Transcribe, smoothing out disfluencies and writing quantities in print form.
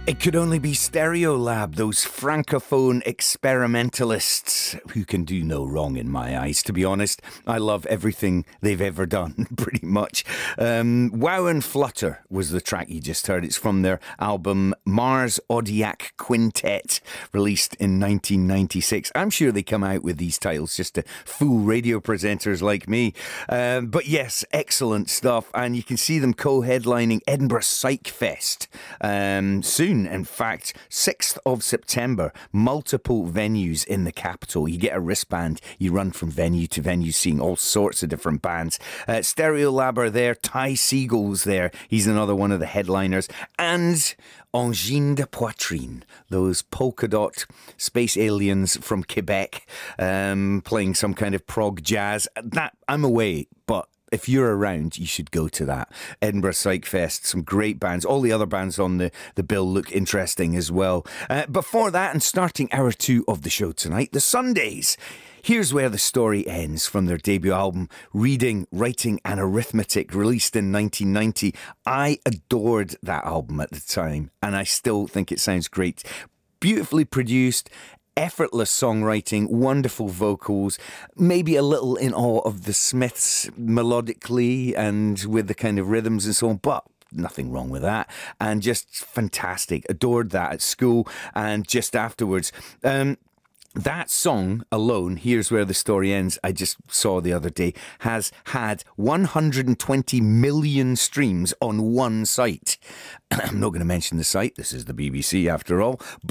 It could only be Stereolab, those francophone experimentalists who can do no wrong in my eyes, to be honest. I love everything they've ever done, pretty much. Wow and Flutter was the track you just heard. It's from their album Mars Audiac Quintet, released in 1996. I'm sure they come out with these titles just to fool radio presenters like me. But yes, excellent stuff. And you can see them co-headlining Edinburgh Psych Fest soon. In fact, 6th of September, multiple venues in the capital. You get a wristband, you run from venue to venue, seeing all sorts of different bands. Stereolab are there, Ty Seagull's there, he's another one of the headliners, and Angine de Poitrine, those polka dot space aliens from Quebec, playing some kind of prog jazz. That I'm away, but if you're around, you should go to that. Edinburgh Psych Fest, some great bands. All the other bands on the bill look interesting as well. Before that, and starting hour 2 of the show tonight, the Sundays. Here's Where the Story Ends, from their debut album, Reading, Writing and Arithmetic, released in 1990. I adored that album at the time, and I still think it sounds great. Beautifully produced, effortless songwriting, wonderful vocals, maybe a little in awe of the Smiths melodically and with the kind of rhythms and so on, but nothing wrong with that. And just fantastic. Adored that at school and just afterwards. That song alone, Here's Where the Story Ends, I just saw the other day, has had 120 million streams on one site. I'm not going to mention the site. This is the BBC after all.